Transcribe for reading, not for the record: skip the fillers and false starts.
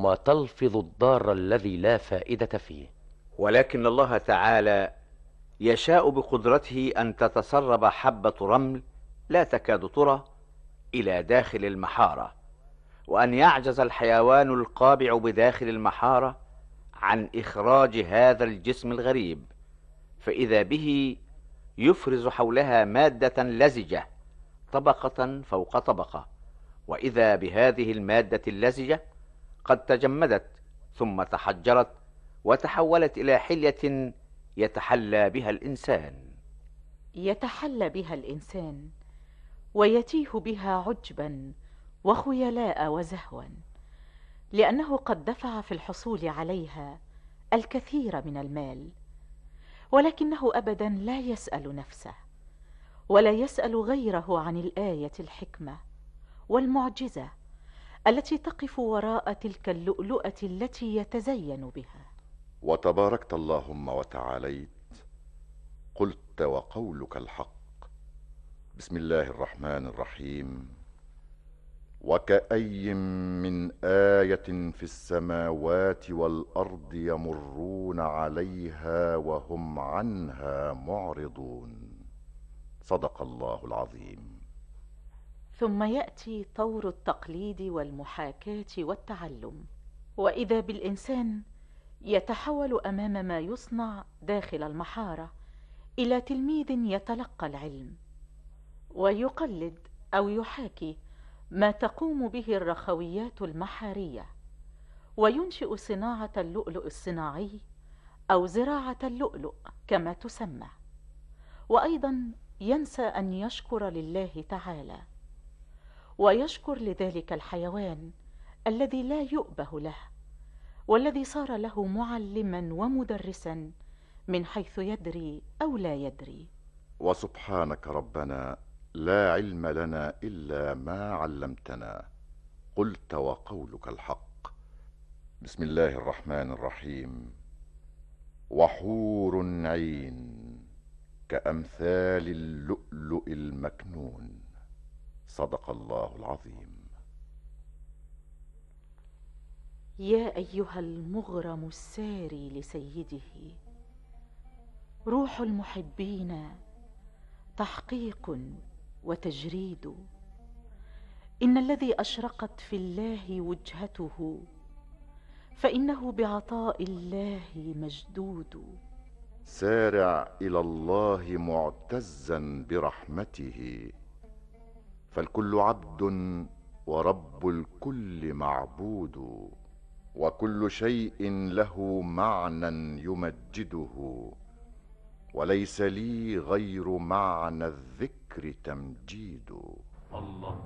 ثم تلفظ الضار الذي لا فائدة فيه. ولكن الله تعالى يشاء بقدرته أن تتسرب حبة رمل لا تكاد ترى إلى داخل المحارة، وأن يعجز الحيوان القابع بداخل المحارة عن إخراج هذا الجسم الغريب، فإذا به يفرز حولها مادة لزجة طبقة فوق طبقة، وإذا بهذه المادة اللزجة قد تجمدت ثم تحجرت وتحولت إلى حلية يتحلى بها الإنسان. يتحلى بها الإنسان ويتيه بها عجبا وخيلاء وزهوا، لأنه قد دفع في الحصول عليها الكثير من المال، ولكنه أبدا لا يسأل نفسه ولا يسأل غيره عن الآية الحكمة والمعجزة التي تقف وراء تلك اللؤلؤة التي يتزين بها. وتباركت اللهم وتعاليت، قلت وقولك الحق. بسم الله الرحمن الرحيم. وكأي من آية في السماوات والأرض يمرون عليها وهم عنها معرضون. صدق الله العظيم. ثم يأتي طور التقليد والمحاكاة والتعلم، وإذا بالإنسان يتحول أمام ما يصنع داخل المحارة إلى تلميذ يتلقى العلم ويقلد أو يحاكي ما تقوم به الرخويات المحارية، وينشئ صناعة اللؤلؤ الصناعي أو زراعة اللؤلؤ كما تسمى، وأيضا ينسى أن يشكر لله تعالى، ويشكر لذلك الحيوان الذي لا يؤبه له والذي صار له معلما ومدرسا من حيث يدري أو لا يدري. وسبحانك ربنا لا علم لنا إلا ما علمتنا، قلت وقولك الحق. بسم الله الرحمن الرحيم. وحور عين كأمثال اللؤلؤ المكنون. صدق الله العظيم. يا أيها المغرم الساري لسيده، روح المحبين تحقيق وتجريد، إن الذي أشرقت في الله وجهته فإنه بعطاء الله مجدود. سارع إلى الله معتزا برحمته، فالكل عبد ورب الكل معبود، وكل شيء له معنى يمجده، وليس لي غير معنى الذكر تمجيد. الله